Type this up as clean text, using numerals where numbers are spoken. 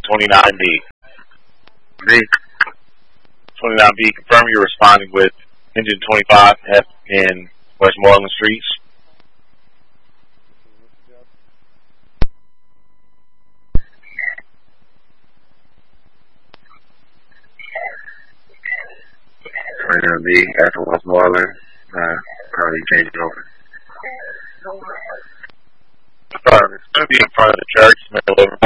29B. B. 29B, confirm you're responding with engine 25 F in Westmoreland Streets. B after Westmoreland. Probably change it over. Confirm. It's going to be in front of the church, Smith, Livermore.